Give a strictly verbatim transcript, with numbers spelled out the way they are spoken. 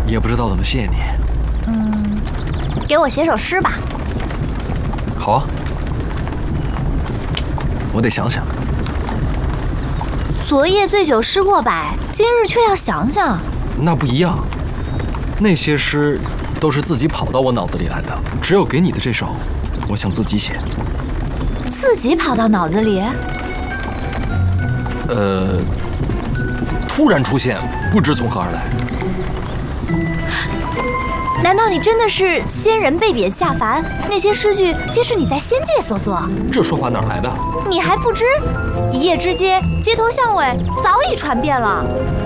也不知道怎么谢你。 嗯，给我写首诗吧。 好啊，我得想想。 昨夜醉酒诗过百，今日却要想想。 那不一样，那些诗都是自己跑到我脑子里来的，只有给你的这首，我想自己写。 自己跑到脑子里？ 呃，突然出现，不知从何而来。 难道你真的是仙人被贬下凡？那些诗句皆是你在仙界所作？ 这说法哪儿来的？ 你还不知？一夜之间，街头巷尾早已传遍了。